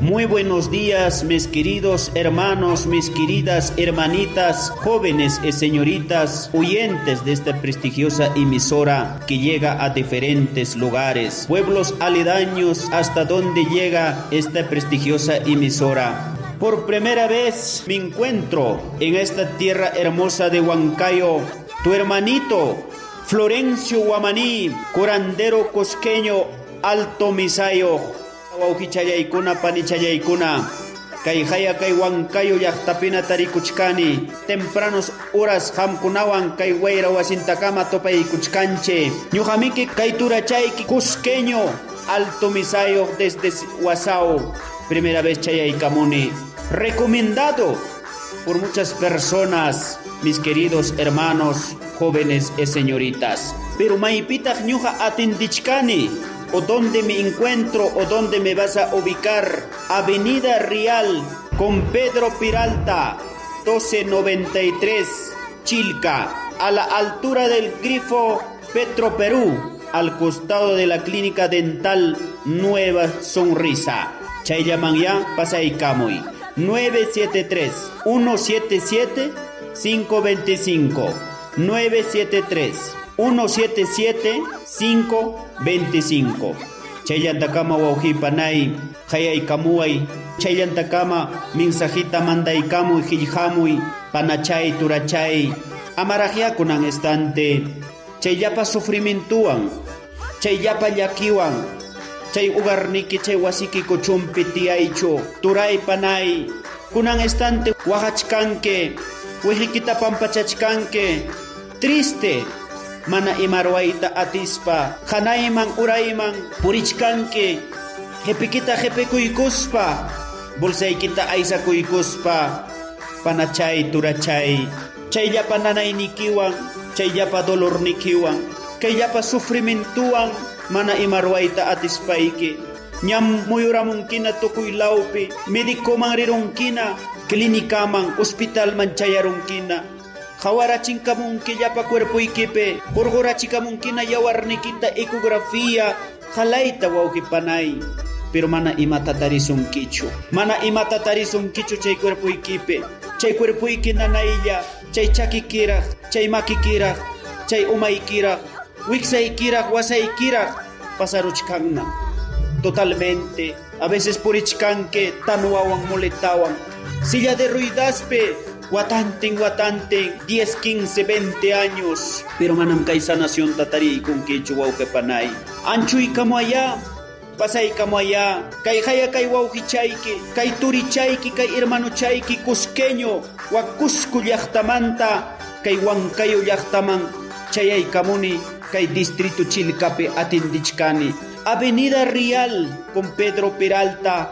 Muy buenos días, mis queridos hermanos, mis queridas hermanitas, jóvenes y señoritas, oyentes de esta prestigiosa emisora que llega a diferentes lugares, pueblos aledaños hasta donde llega esta prestigiosa emisora. Por primera vez me encuentro en esta tierra hermosa de Huancayo, tu hermanito Florencio Guamaní, curandero cosqueño, Alto Misayo, Waukichayaykuna, panichayaykuna, kay haya kay Huancayo llaqtapina tarikuchkani, tempranos horas hamkunawan kay wayra wasintakama topaykuchkanche, ñuqamiki kay turachayki cusqueño, Alto Misayo desde Huasao, primera vez chayaykamuni, recomendado por muchas personas, mis queridos hermanos, jóvenes y señoritas. Pero maipitaq ñuqa atindichkani, o donde me encuentro o donde me vas a ubicar. Avenida Real con Pedro Peralta, 1293, Chilca, a la altura del grifo Petro Perú, al costado de la clínica dental Nueva Sonrisa. Chayllaman pasaykamuy. 973-177-525. 973-177-525. Chayllantakama wawqipanay, hayaykamuay. Chayllantakama mensajita mandaykamuy, qillqamuy, panachay, turachay. Amaraqyakunan instante. Chayllapa sufrimientuwan, chayllapa llakiwan, chay ugarniki, chay wasiki kuchumpi tiyaychu, turay panay, kunan instante waqachkanke, wihikita pampachachkanke, triste, mana imarwayta atispa, hanayman urayman purichkanke, jepikita jepikuykuspa, bolsaykita aysakuykuspa, panachay, turachay, chayllapa nanaynikiwan, chayllapa dolornikiwan, kayllapa sufrimientuwan, mana imarwayta atispayki. Ñam muyuramunkina tukuy lawpi, médicoman rirunkina, clínicaman, hospitalman chayarunkina. Hawarachinkamunki llapa cuerpuykipi, qurqurachikamunkina yawarnikita ecografía, halayta wawqipanay. Pero mana imata tarisunkichu. Mana imata tarisunkichu chay cuerpuykipi. Chay cuerpuyki nanaylla, chay chakikiraq, chay makikiraq, chay umaykiraq, wiksaykiraq, wasaykiraq, pasaruchkanna. Totalmente. A veces purichkanke, tanuawan, moletawan. Silla de ruidaspe, watanten, 10, 15, 20 años. Pero manam kay sanación tatari kunkichu wawqipanay. Anchuykamo allá, pasaykamo allá. Kay haya kay wawqichayki, kay turichayki, kay hermanochayki cusqueño, Huacusco llaqtamanta, kay Huancayo llaqtaman chayaykamuni, kay distrito Chilcapi atindichkani. Avenida Real con Pedro Peralta,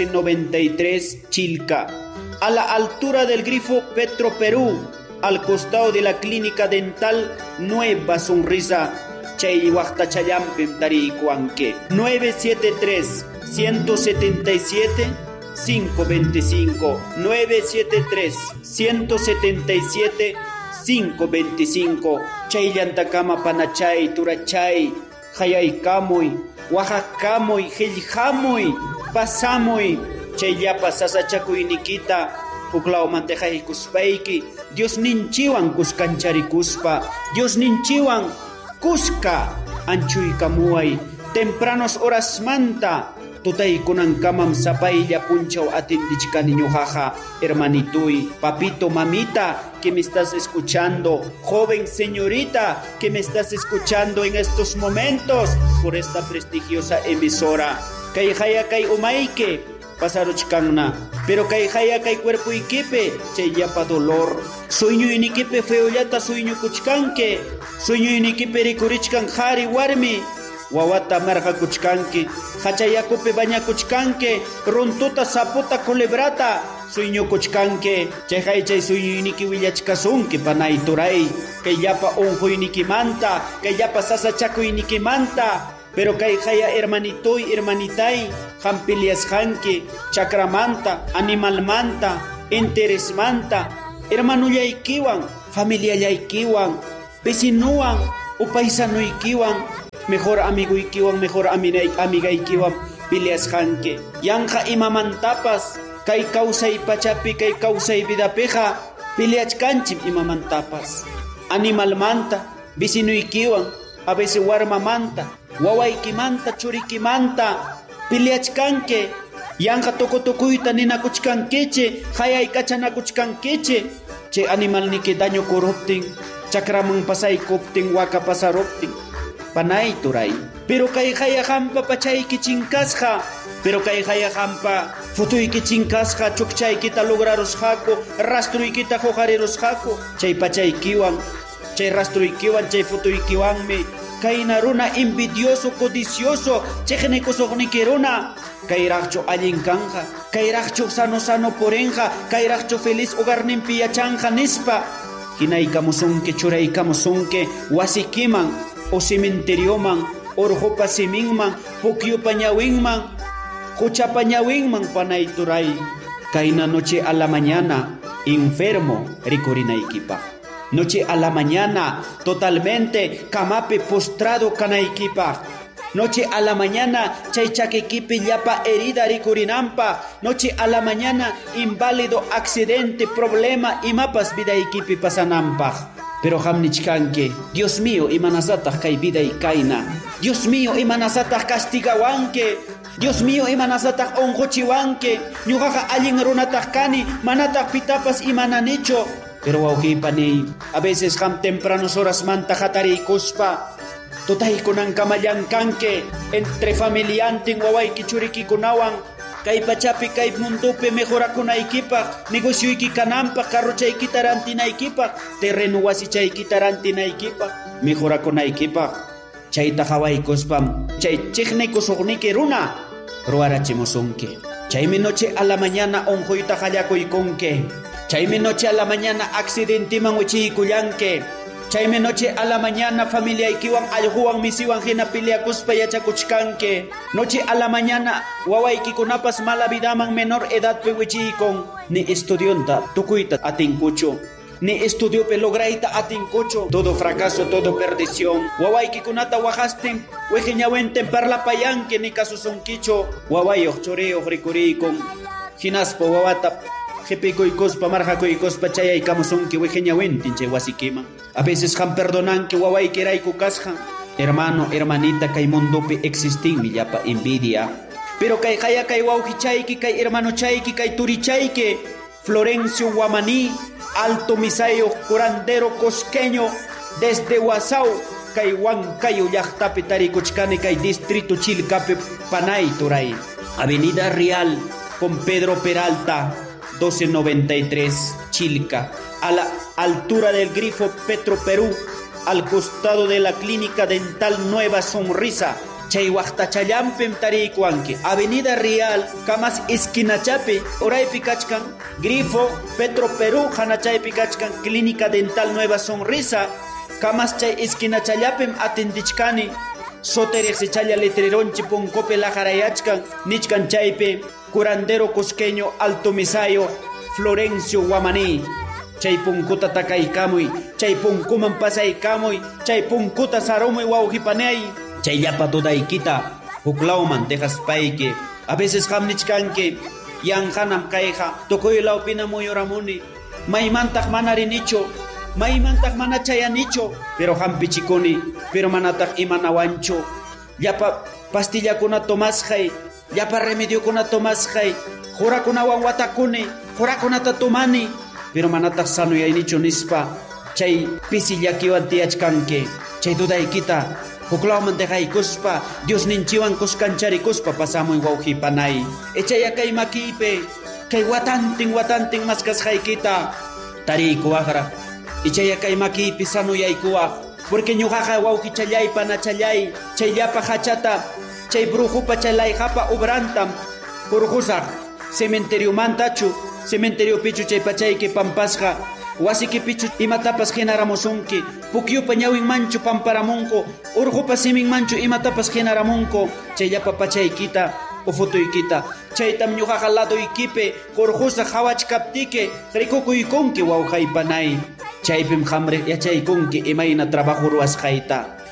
1293, Chilca, a la altura del grifo Petro Perú, al costado de la clínica dental Nueva Sonrisa, chay waqtachallampim tarikuanke. 973-177-525. 973-177-525. Chayllantakama panachay, turachay, hayaykamuy, waqaqkamuy, qillqamuy, pasamuy, chayllapa sasachakuynikita puklawmanta qhaykuspayki, Dios ninchiwan kuskancharikuspa, Dios ninchiwan kuska anchuykamuay, tempranos horas manta, tutaykunankamam sapaylla punchaw atindichkani ñuqaqa, hermanituy, papito, mamita, que me estás escuchando, joven señorita, que me estás escuchando en estos momentos por esta prestigiosa emisora. Kay haya kay umayke, pasaruchkanna, pero kay haya kay cuerpuykipi, chayllapa dolor. Sueñuynikipi feollata sueñukuchkanke, sueñuynikipi rikurichkan qhari warmi, wawata marqakuchkanki, hachayakupi bañakuchkanke, runtuta, saputa, culebrata sueñukuchkanke. Chay sueñuyniki willachkasunki panay turay, kayllapa unquynikimanta, kayllapa sasachakuynikimanta. Pero kay haya hermanitoy, hermanitay, hampiliasqanki, chakramanta, animalmanta, interesmanta, hermanullaykiwan, familiallaykiwan, vecinuwan, upaysanuykiwan, mejor amiguykiwan, mejor amigaykiwan, piliasqanki. Yanqa imamantapas kay kawsay pachapi kay kawsay vidapiqa piliachkanchim imamantapas. Animalmanta, vicinuykiwan, a veces warmamanta, wawaykimanta, churikimanta piliachkanki. Yanqa tukutukuyta ninakuchkankichi, hayaykachanakuchkankichi. Chay animalniki daño kuruptin, chakraman pasaykuptin, waka pasaruptin, panay turay. Pero kay hayahampa pachayki chinkasqa, pero kay hayahampa futuyki chinkasqa, chukchaykita lograrusqaku, rastruykita huqarirusqaku. Chay pachaykiwan, chay rastruykiwan, chay futuykiwanmi kayna runa envidioso, codicioso, chejnekusuqniki runa. Kayraqchu allin kanja, kayraqchu sano porenja, kayraqchu feliz hogarninpi yachanja nispa. Hinaykamusunki, churaykamusunki wasikiman, o cementerioman, orjopa siminman, pukyupa ñawinman, huchapa ñawinman panay turay. Kayna noche a la mañana, enfermo rikurinaykipa. Noche a la mañana, totalmente kamapi postrado kanaykipa. Noche a la mañana, chay chakikipi llapa herida rikurinampa. Noche a la mañana, inválido, accidente, problema, imapas vidaykipi pasanampa. Pero hamnichkanke, Dios mío, imanasataq kay viday kayna. Dios mío, imanasataq castigawanke. Dios mío, imanasataq onquchiwanke. Ñuqaqa allin runataq kani, manataq pitapas imananicho. Pero wawqipani, a veces ham tempranos horas manta hatariykuspa. Tutay kunan kamayankanke entre familiantin wawayki churikikunawan kay pachapi kay mundupi mejorakunaykipaq, negocyuyki kananpaq, carrochaykita rantinaykipaq, terreno wasichaykita rantinaykipaq, mejorakunaykipaq. Chayta hawaykuspam chay chiqnikusuqniki runa ruwarachimusunki. Chaymi noche a la mañana onjuyta hallakuykunki. Chaymi noche a la mañana accidentiman wichiykullanki. Chaymi noche a la mañana familiaykiwan allquwan misiwan hina piliakuspa yachakuchkanki. Noche a la mañana wawaykikunapas mala vidaman menor edadpi wichiykun. Ni estudianta tukuyta atinkuchu, ni estudiope lograyta atinkuchu. Todo fracaso, todo perdición. Wawaykikunata wajastin wejiñawenten parlapayanki ni kasusunkichu. Wawayuq churiyuq rikuriykun. Hinaspa wawata qipikuykuspa marqakuykuspa chayaykamusunki wijiñawintin chay wasikiman. A veces han perdonanki wawaykirayku kasqa. Hermano, hermanita, kay mundupi existinmi llapa envidia. Pero kay haya kay wawqichayki, kay hermano chayki, kay turichayki, Florencio Guamaní, Alto Misayo, curandero cosqueño, desde Huasau, kay Huancayo llaqtapi tarikuchkani kay distrito Chilcapi panay turay. Avenida Real con Pedro Peralta, 1293, Chilca, a la altura del grifo Petro Perú, al costado de la clínica dental Nueva Sonrisa. Chay waqtachallampim tariykuanki. Avenida Real, kamas esquinachapi, oraypi kachkan, grifo Petro Perú, hanachaypi kachkan, clínica dental Nueva Sonrisa, kamas chay esquinachallapim atendichkani. Soterexechalla letreronchi punkope lajarayachkan, nichkan chaypi, curandero cosqueño Alto Misayo, Florencio Guamaní. Chay punkuta takaykamuy, chay punkuman pasaykamuy, chay punkuta sarumuy wawqipanay, chay llapa dudaykita huklawman dejaspayki. A veces hamnichkanki, yanhanam kayqa, tukuylawpina muyuramuni, maymantaq mana rinichu, maymantaq mana chayanichu, pero hampichikuni, pero manataq imanawanchu. Llapa pastillakuna tomasqay, llapa remediokuna tomasqay, jurakunawan watakuni, jurakunata tumani, pero manataq sanuyaynichu nispa, chay pisillakiwan tiyachkanki, chay dudaykita huklawman dejaykuspa, Dios ninchiwan kuskancharikuspa pasamuy wawqipanay. Echaya kay makipi, kay watantin maskasqaykita tariykuwaqra. Echaya kay makipi sanuyaykuwaq, porque ñuqaqa wawqichallaypa nachallay, chay llapa hachata, chay brujupa chalayqapa ubrantam kurqusaq, cementerio mantachu, cementerio pichu chay pachayki pampasqa, wasiki pichu imatapas genaramusunki, pukyupa ñawin manchu pamparamunko, urjupa simin manchu imatapas genaramunko, chay llapa pachaykita ufutuykita, chaytam ñuqaqa ladoykipi kurqusa hawachkaptiki rikukuykunki wawqaypanay. Chaypim hamre yachaykunki imayna trabajo ruwasqayta.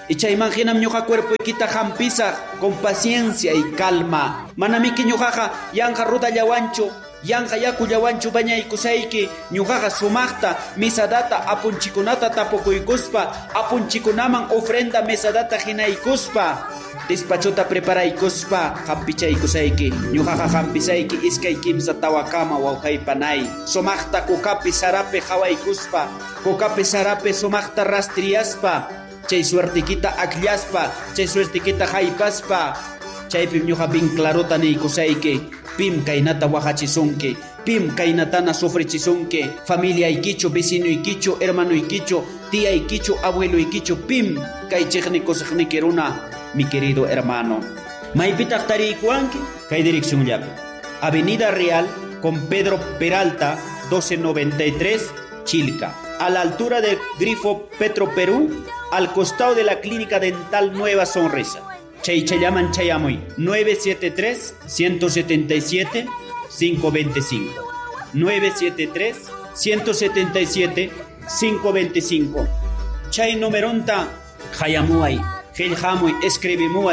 Y chaymanhinam ñuqa cuerpoykita hampisa con paciencia y calma. Manamiki ñuqaqa yanja rudallawanchu, yanja yaku llawanchu bañaykusayki. Ñuqaqa sumaqta misadata apunchikunata tapukuykuspa, apunchikunaman ofrenda mesadata hinaykuspa, despachota preparaykuspa hampichaykusayki. Ñuqaqa hampisayki iskay kimsa tawakama wawqaypanay. Sumaqta kukapi sarape hawaykuspa, kukapi sarape sumaqta rastriaspa, chay suertikita akllaspa, chay suertikita haypaspa, chaypim ñuqa bin clarota niykusayki. Pim kaynata wajachisunki, pim kaynatana sufrichisunki, familiaykichu, vecinuykichu, hermanuykichu, tiyaykichu, abueluykichu, pim kay chiqnikusaqniki runa, mi querido hermano. Maypitaq tariykuwanki kay dirección llapi. Avenida Real con Pedro Peralta 1293, Chilca, a la altura del grifo Petro Perú, al costado de la Clínica Dental Nueva Sonrisa. Chayaman Chayamoy 973-177-525 973-177-525 Chay numeronta Hayamuay Gelhamoy escribimuay